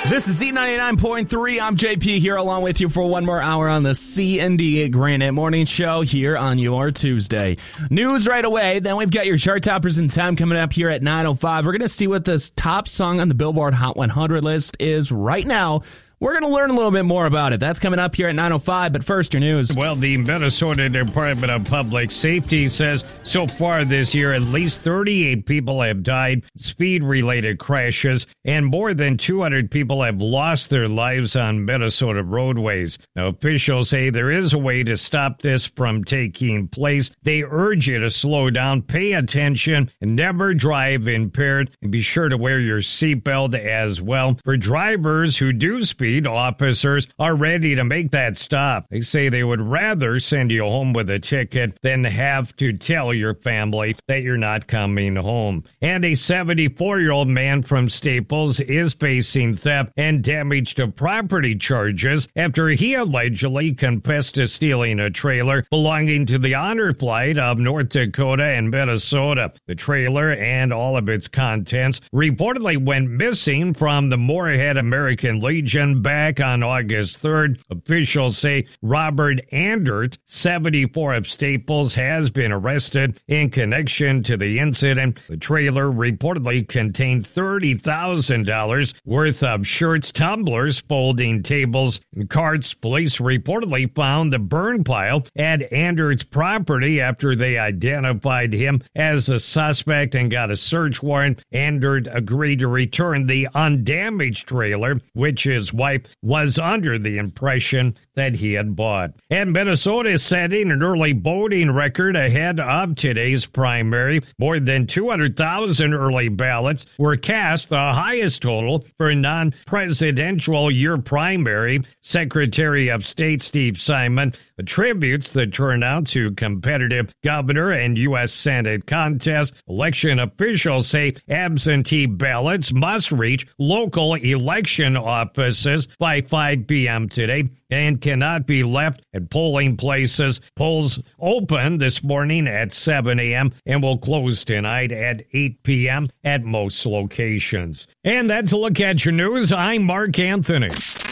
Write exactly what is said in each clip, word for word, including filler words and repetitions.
This is Z ninety-nine point three. I'm J P here along with you for one more hour on the C and D Granite Morning Show here on your Tuesday. News right away. Then we've got your chart toppers in time coming up here at nine oh five. We're going to see what this top song on the Billboard Hot one hundred list is right now. We're going to learn a little bit more about it. That's coming up here at nine oh five, but first, your news. Well, the Minnesota Department of Public Safety says so far this year, at least thirty-eight people have died speed-related crashes, and more than two hundred people have lost their lives on Minnesota roadways. Now, officials say there is a way to stop this from taking place. They urge you to slow down, pay attention, and never drive impaired, and be sure to wear your seatbelt as well. For drivers who do speed, officers are ready to make that stop. They say they would rather send you home with a ticket than have to tell your family that you're not coming home. And a seventy-four-year-old man from Staples is facing theft and damage to property charges after he allegedly confessed to stealing a trailer belonging to the Honor Flight of North Dakota and Minnesota. The trailer and all of its contents reportedly went missing from the Moorhead American Legion back on August third. Officials say Robert Andert, seventy-four, of Staples, has been arrested in connection to the incident. The trailer reportedly contained thirty thousand dollars worth of shirts, tumblers, folding tables, and carts. Police reportedly found the burn pile at Andert's property after they identified him as a suspect and got a search warrant. Andert agreed to return the undamaged trailer, which his wife was under the impression that he had bought. And Minnesota is setting an early voting record ahead of today's primary. More than two hundred thousand early ballots were cast, the highest total for a non-presidential year primary. Secretary of State Steve Simon attributes the turnout to competitive governor and U S Senate contests. Election officials say absentee ballots must reach local election offices by five p.m. today and cannot be left at polling places. Polls open this morning at seven a.m. and will close tonight at eight p.m. at most locations. And that's a look at your news. I'm Mark Anthony.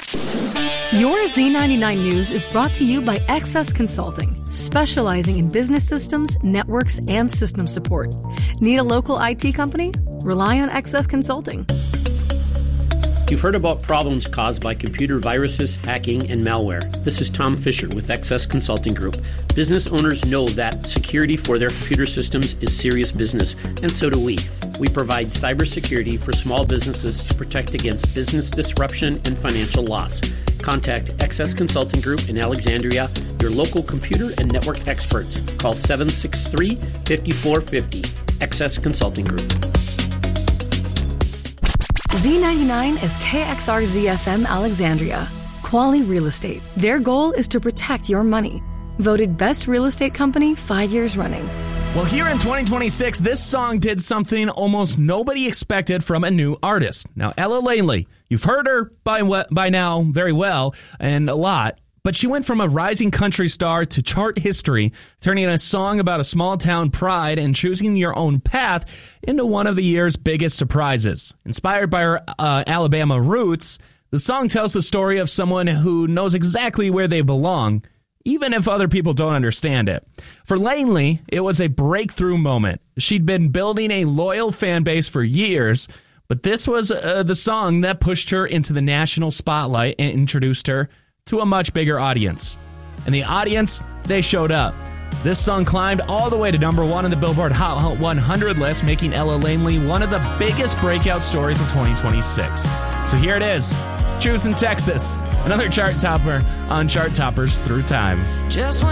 Your Z ninety-nine News is brought to you by Access Consulting, specializing in business systems, networks, and system support. Need a local I T company? Rely on Access Consulting. You've heard about problems caused by computer viruses, hacking, and malware. This is Tom Fisher with Access Consulting Group. Business owners know that security for their computer systems is serious business, and so do we. We provide cybersecurity for small businesses to protect against business disruption and financial loss. Contact Access Consulting Group in Alexandria, your local computer and network experts. Call seven six three, five four five zero. Access Consulting Group. Z ninety-nine is K X R Z F M Alexandria. Quali Real Estate. Their goal is to protect your money. Voted best real estate company five years running. Well, here in twenty twenty-six, this song did something almost nobody expected from a new artist. Now, Ella Langley, you've heard her by by now very well and a lot, but she went from a rising country star to chart history, turning a song about a small town pride and choosing your own path into one of the year's biggest surprises. Inspired by her uh, Alabama roots, the song tells the story of someone who knows exactly where they belong, even if other people don't understand it. For Langley, it was a breakthrough moment. She'd been building a loyal fan base for years, but this was uh, the song that pushed her into the national spotlight and introduced her to a much bigger audience. And the audience, they showed up. This song climbed all the way to number one on the Billboard Hot one hundred list, making Ella Langley one of the biggest breakout stories of twenty twenty-six. So here it is. It's Choosing Texas, another chart topper on Chart Toppers Through Time. Just